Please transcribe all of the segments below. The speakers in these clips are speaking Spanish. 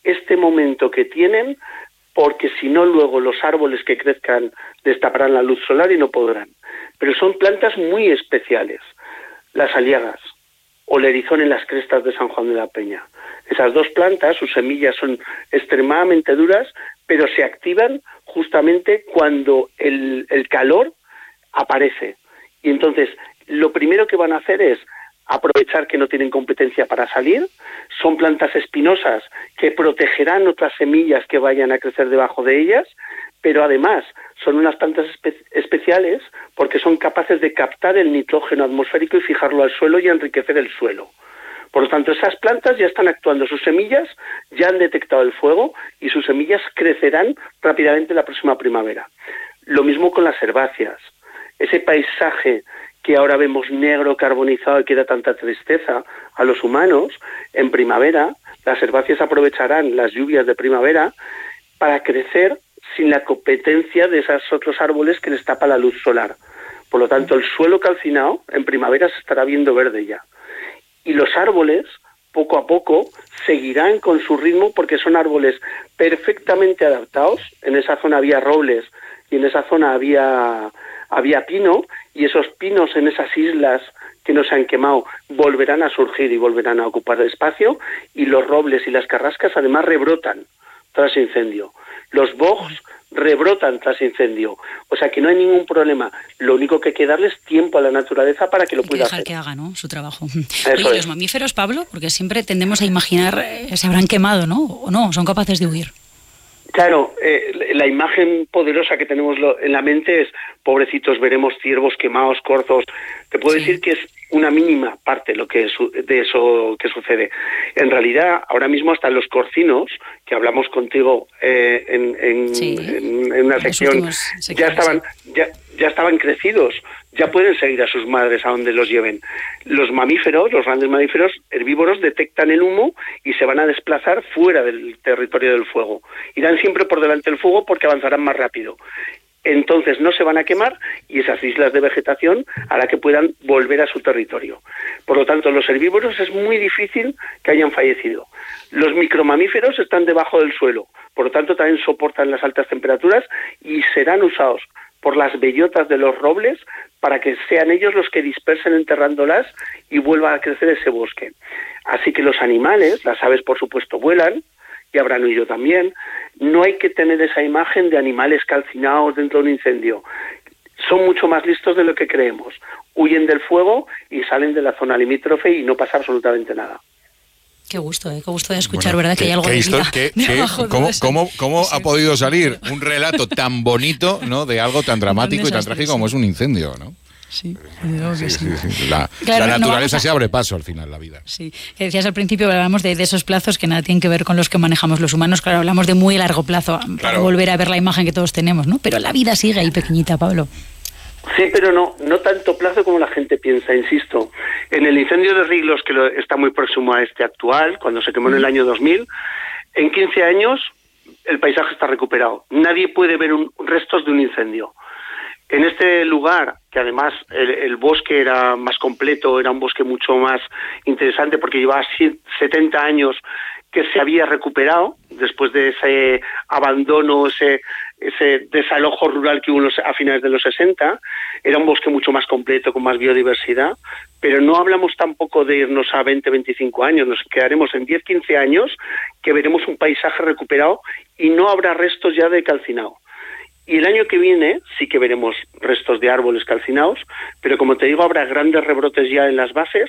este momento que tienen, porque si no luego los árboles que crezcan destaparán la luz solar y no podrán. Pero son plantas muy especiales, las aliagas o el erizón en las crestas de San Juan de la Peña. Esas dos plantas, sus semillas son extremadamente duras, pero se activan justamente cuando el calor aparece. Y entonces, lo primero que van a hacer es aprovechar que no tienen competencia para salir. Son plantas espinosas que protegerán otras semillas que vayan a crecer debajo de ellas, pero además son unas plantas especiales porque son capaces de captar el nitrógeno atmosférico y fijarlo al suelo y enriquecer el suelo. Por lo tanto, esas plantas ya están actuando, sus semillas ya han detectado el fuego y sus semillas crecerán rápidamente la próxima primavera. Lo mismo con las herbáceas. Ese paisaje que ahora vemos negro, carbonizado y que da tanta tristeza a los humanos, en primavera las herbáceas aprovecharán las lluvias de primavera para crecer sin la competencia de esos otros árboles que les tapa la luz solar. Por lo tanto, el suelo calcinado en primavera se estará viendo verde ya. Y los árboles, poco a poco, seguirán con su ritmo porque son árboles perfectamente adaptados. En esa zona había robles y en esa zona había pino, y esos pinos en esas islas que no se han quemado volverán a surgir y volverán a ocupar el espacio, y los robles y las carrascas además rebrotan tras incendio. Los bogs rebrotan tras incendio. O sea que no hay ningún problema. Lo único que hay que darles tiempo a la naturaleza para que lo pueda hacer. Dejar que haga, ¿no?, su trabajo. Oye, los mamíferos, Pablo, porque siempre tendemos a imaginar se habrán quemado, ¿no? O no, son capaces de huir. Claro, la imagen poderosa que tenemos en la mente es, pobrecitos, veremos ciervos quemados, corzos. Te puedo decir que es una mínima parte de eso que sucede. En realidad, ahora mismo hasta los corcinos, que hablamos contigo en una sección, ya estaban crecidos, ya pueden seguir a sus madres a donde los lleven. Los mamíferos, los grandes mamíferos herbívoros, detectan el humo y se van a desplazar fuera del territorio del fuego. Irán siempre por delante del fuego porque avanzarán más rápido. Entonces no se van a quemar y esas islas de vegetación hará que puedan volver a su territorio. Por lo tanto, los herbívoros es muy difícil que hayan fallecido. Los micromamíferos están debajo del suelo, por lo tanto también soportan las altas temperaturas y serán usados por las bellotas de los robles para que sean ellos los que dispersen enterrándolas y vuelva a crecer ese bosque. Así que los animales, las aves por supuesto vuelan, y habrán huido también. No hay que tener esa imagen de animales calcinados dentro de un incendio. Son mucho más listos de lo que creemos. Huyen del fuego y salen de la zona limítrofe y no pasa absolutamente nada. Qué gusto de escuchar, ¿verdad? Que hay algo de vida. ¿Cómo ha podido salir un relato tan bonito, ¿no?, de algo tan dramático y tan trágico como es un incendio, ¿no? Sí, que sí. La naturaleza se abre paso al final, la vida. Sí, que decías al principio, hablábamos de esos plazos que nada tienen que ver con los que manejamos los humanos. Claro, hablamos de muy largo plazo para volver a ver la imagen que todos tenemos, ¿no? Pero la vida sigue ahí pequeñita, Pablo. Sí, pero no tanto plazo como la gente piensa, insisto. En el incendio de Riglos, que está muy próximo a este actual, cuando se quemó en el año 2000, en 15 años el paisaje está recuperado. Nadie puede ver restos de un incendio. En este lugar, que además el bosque era más completo, era un bosque mucho más interesante porque llevaba 70 años que se había recuperado después de ese abandono, ese desalojo rural que hubo a finales de los 60, era un bosque mucho más completo, con más biodiversidad, pero no hablamos tampoco de irnos a 20, 25 años, nos quedaremos en 10, 15 años que veremos un paisaje recuperado y no habrá restos ya de calcinado. Y el año que viene sí que veremos restos de árboles calcinados, pero como te digo, habrá grandes rebrotes ya en las bases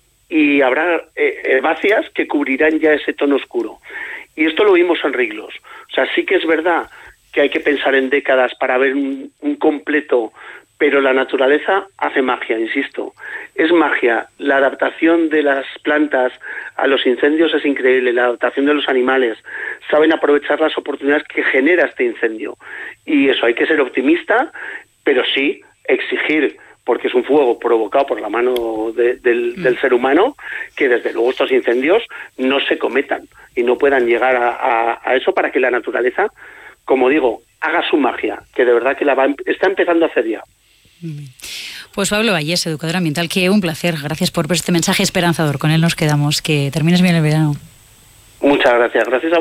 y habrá herbáceas que cubrirán ya ese tono oscuro. Y esto lo vimos en Riglos. O sea, sí que es verdad que hay que pensar en décadas para ver un completo, pero la naturaleza hace magia, insisto. Es magia. La adaptación de las plantas a los incendios es increíble, la adaptación de los animales. Saben aprovechar las oportunidades que genera este incendio. Y eso, hay que ser optimista, pero sí exigir, porque es un fuego provocado por la mano del ser humano, que desde luego estos incendios no se cometan y no puedan llegar a eso, para que la naturaleza, como digo, haga su magia, que de verdad que está empezando a hacer ya. Pues Pablo Vallés, educador ambiental, que un placer. Gracias por este mensaje esperanzador. Con él nos quedamos. Que termines bien el verano. Muchas gracias. Gracias a